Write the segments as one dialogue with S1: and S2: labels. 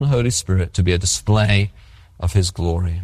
S1: the Holy Spirit to be a display of his glory.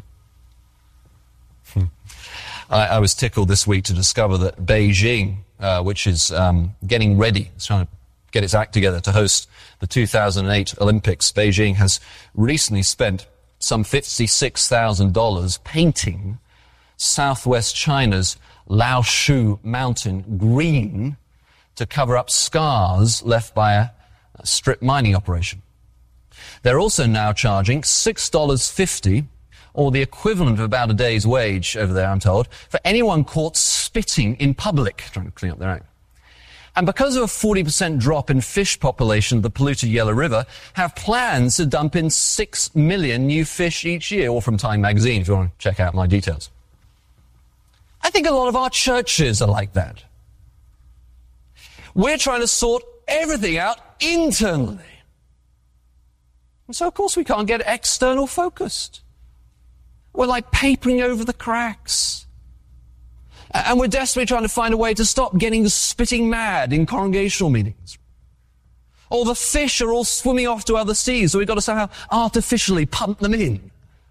S1: I was tickled this week to discover that Beijing, which is getting ready, it's trying to get its act together to host the 2008 Olympics, Beijing has recently spent some $56,000 painting southwest China's Laoshu mountain green to cover up scars left by a strip mining operation. They're also now charging $6.50, or the equivalent of about a day's wage over there, I'm told, for anyone caught spitting in public, trying to clean up their act. And because of a 40% drop in fish population of the polluted Yellow River, have plans to dump in 6 million new fish each year, all from Time magazine, if you want to check out my details. I think a lot of our churches are like that. We're trying to sort everything out internally. And so, of course, we can't get external focused. We're like papering over the cracks. And we're desperately trying to find a way to stop getting spitting mad in congregational meetings. Or the fish are all swimming off to other seas, so we've got to somehow artificially pump them in.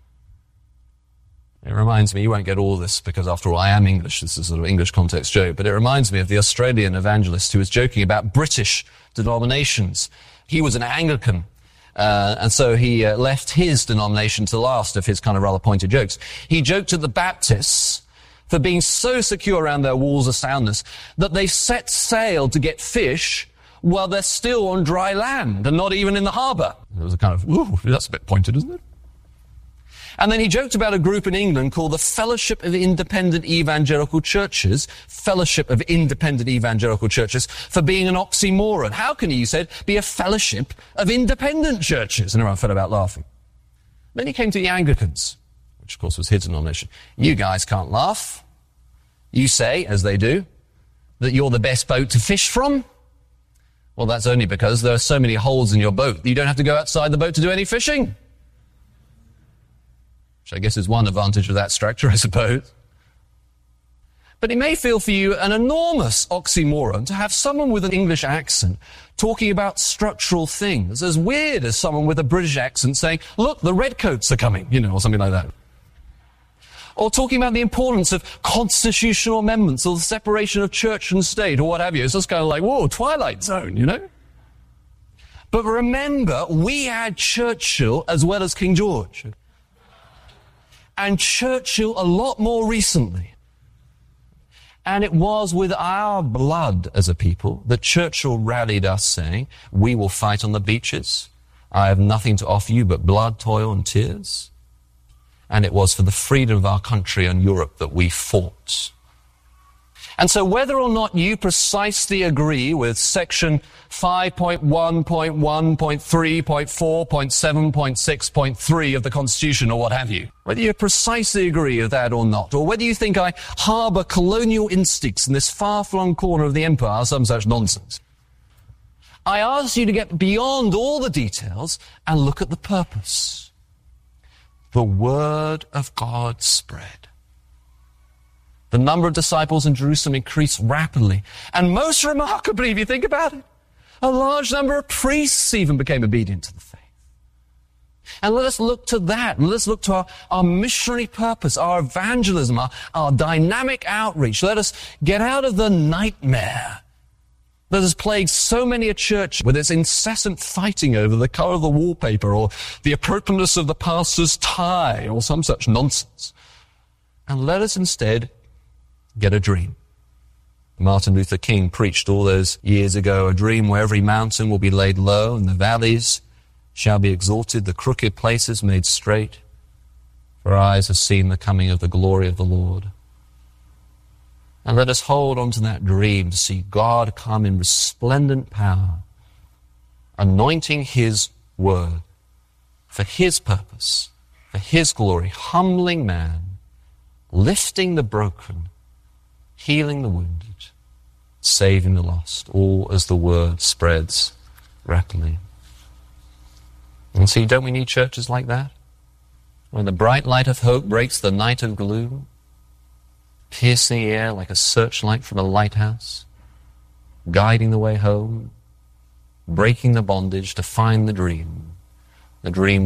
S1: It reminds me, you won't get all this because after all I am English, this is a sort of English context joke, but it reminds me of the Australian evangelist who was joking about British denominations. He was an Anglican. And so he left his denomination to the last of his kind of rather pointed jokes. He joked at the Baptists for being so secure around their walls of soundness that they set sail to get fish while they're still on dry land and not even in the harbour. It was a kind of, ooh, that's a bit pointed, isn't it? And then he joked about a group in England called the Fellowship of Independent Evangelical Churches, for being an oxymoron. How can he, said, be a fellowship of independent churches? And everyone fell about laughing. Then he came to the Anglicans, which of course was his denomination. You guys can't laugh. You say, as they do, that you're the best boat to fish from. Well, that's only because there are so many holes in your boat that you don't have to go outside the boat to do any fishing. Which I guess is one advantage of that structure, I suppose. But it may feel for you an enormous oxymoron to have someone with an English accent talking about structural things, as weird as someone with a British accent saying, look, the redcoats are coming, or something like that. Or talking about the importance of constitutional amendments or the separation of church and state or what have you. It's just kind of like, whoa, Twilight Zone, But remember, we had Churchill as well as King George. And Churchill a lot more recently. And it was with our blood as a people that Churchill rallied us saying, we will fight on the beaches. I have nothing to offer you but blood, toil, and tears. And it was for the freedom of our country and Europe that we fought. And so whether or not you precisely agree with section 5.1.1.3.4.7.6.3 of the Constitution or what have you, whether you precisely agree with that or not, or whether you think I harbour colonial instincts in this far-flung corner of the empire, some such nonsense, I ask you to get beyond all the details and look at the purpose. The word of God spread. The number of disciples in Jerusalem increased rapidly. And most remarkably, if you think about it, a large number of priests even became obedient to the faith. And let us look to that. And let's look to our missionary purpose, our evangelism, our dynamic outreach. Let us get out of the nightmare that has plagued so many a church with its incessant fighting over the colour of the wallpaper or the appropriateness of the pastor's tie or some such nonsense. And let us instead get a dream. Martin Luther King preached all those years ago, a dream where every mountain will be laid low and the valleys shall be exalted, the crooked places made straight, for our eyes have seen the coming of the glory of the Lord. And let us hold on to that dream to see God come in resplendent power, anointing His word for His purpose, for His glory, humbling man, lifting the broken, healing the wounded, saving the lost, all as the word spreads rapidly. And see, don't we need churches like that? When the bright light of hope breaks the night of gloom, piercing the air like a searchlight from a lighthouse, guiding the way home, breaking the bondage to find the dream The dream